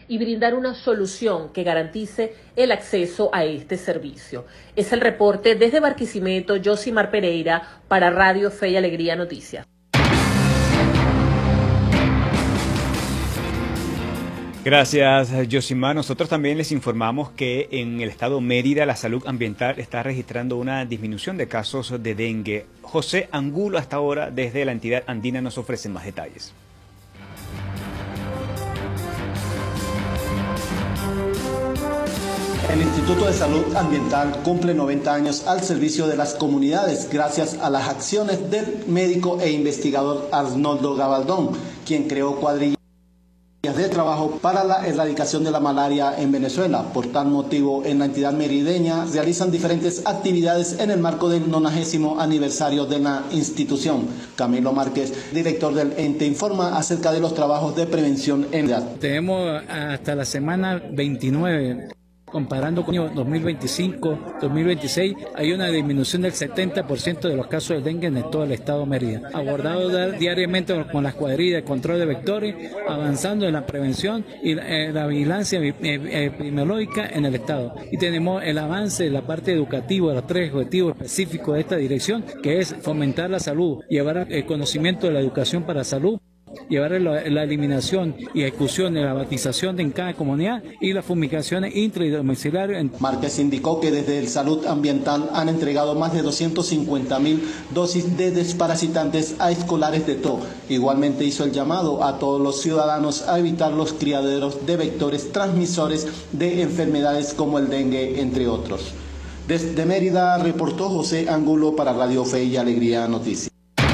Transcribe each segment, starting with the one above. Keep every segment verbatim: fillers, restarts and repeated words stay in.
y brindar una solución que garantice el acceso a este servicio. Es el reporte desde Barquisimeto, Josimar Pereira, para Radio Fe y Alegría Noticias. Gracias, Josimar. Nosotros también les informamos que en el estado Mérida la salud ambiental está registrando una disminución de casos de dengue. José Angulo hasta ahora desde la entidad andina nos ofrece más detalles. El Instituto de Salud Ambiental cumple noventa años al servicio de las comunidades gracias a las acciones del médico e investigador Arnoldo Gabaldón, quien creó cuadrillas de trabajo para la erradicación de la malaria en Venezuela. Por tal motivo, en la entidad merideña realizan diferentes actividades en el marco del nonagésimo aniversario de la institución. Camilo Márquez, director del ente, informa acerca de los trabajos de prevención en la... Tenemos hasta la semana veintinueve. Comparando con el año dos mil veinticinco, dos mil veintiséis, hay una disminución del setenta por ciento de los casos de dengue en todo el estado de Mérida. Abordado diariamente con las cuadrillas de control de vectores, avanzando en la prevención y la, la vigilancia epidemiológica en el estado. Y tenemos el avance de la parte educativa de los tres objetivos específicos de esta dirección, que es fomentar la salud, llevar el conocimiento de la educación para la salud, llevar la, la eliminación y ejecución de la batización en cada comunidad y las fumigaciones intra y domiciliarias. Márquez indicó que desde el Salud Ambiental han entregado más de doscientas cincuenta mil dosis de desparasitantes a escolares de todo. Igualmente hizo el llamado a todos los ciudadanos a evitar los criaderos de vectores transmisores de enfermedades como el dengue, entre otros. Desde Mérida reportó José Angulo para Radio Fe y Alegría Noticias.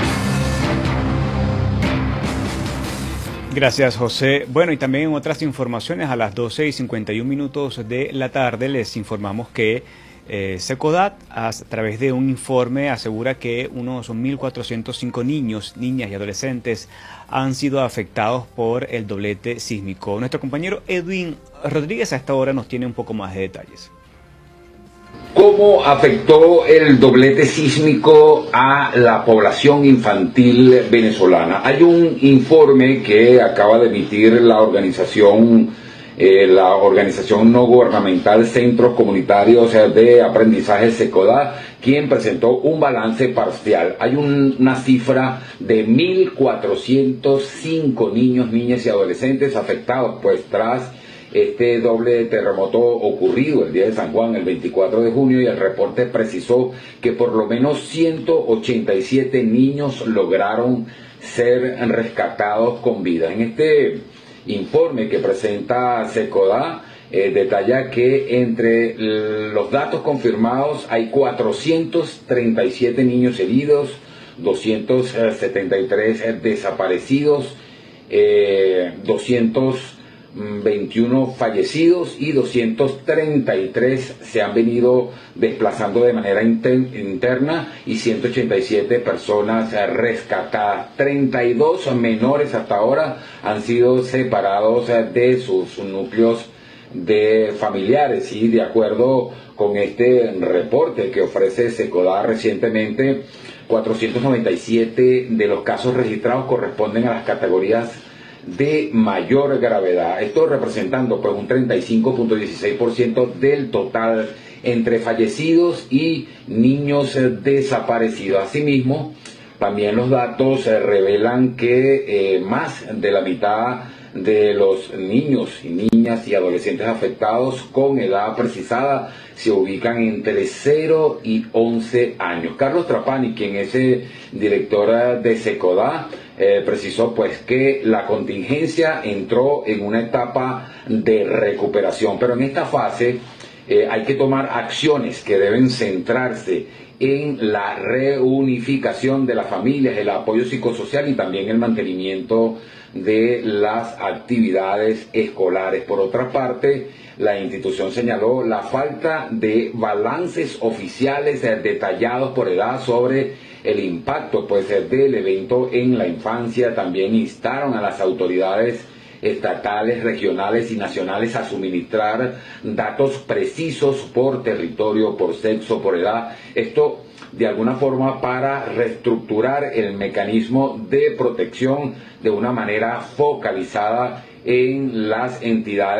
Gracias, José. Bueno, y también en otras informaciones, a las doce y cincuenta y un minutos de la tarde les informamos que eh, Secodat, a través de un informe, asegura que unos mil cuatrocientos cinco niños, niñas y adolescentes han sido afectados por el doblete sísmico. Nuestro compañero Edwin Rodríguez a esta hora nos tiene un poco más de detalles. ¿Cómo afectó el doblete sísmico a la población infantil venezolana? Hay un informe que acaba de emitir la organización, eh, la organización no gubernamental Centros Comunitarios de Aprendizaje Secodat, quien presentó un balance parcial. Hay un, una cifra de mil cuatrocientos cinco niños, niñas y adolescentes afectados, pues tras este doble terremoto ocurrido el día de San Juan, el veinticuatro de junio, y el reporte precisó que por lo menos ciento ochenta y siete niños lograron ser rescatados con vida. En este informe que presenta Secodat, eh, detalla que entre los datos confirmados hay cuatrocientos treinta y siete niños heridos, doscientos setenta y tres desaparecidos, eh, doscientos veintiuno fallecidos y doscientos treinta y tres se han venido desplazando de manera inter interna y ciento ochenta y siete personas rescatadas. treinta y dos menores hasta ahora han sido separados de sus núcleos de familiares, y de acuerdo con este reporte que ofrece Secodat recientemente, cuatrocientos noventa y siete de los casos registrados corresponden a las categorías de mayor gravedad, esto representando pues un treinta y cinco punto dieciséis por ciento del total entre fallecidos y niños desaparecidos. Asimismo, también los datos eh, revelan que eh, más de la mitad de los niños y niñas y adolescentes afectados con edad precisada se ubican entre cero y once años. Carlos Trapani, quien es eh, director de Secodat, eh, precisó pues que la contingencia entró en una etapa de recuperación, pero en esta fase eh, hay que tomar acciones que deben centrarse en la reunificación de las familias, el apoyo psicosocial y también el mantenimiento de las actividades escolares. Por otra parte, la institución señaló la falta de balances oficiales eh, detallados por edad sobre el impacto pues, eh, del evento en la infancia. También instaron a las autoridades estatales, regionales y nacionales a suministrar datos precisos por territorio, por sexo, por edad. Esto de alguna forma para reestructurar el mecanismo de protección de una manera focalizada en las entidades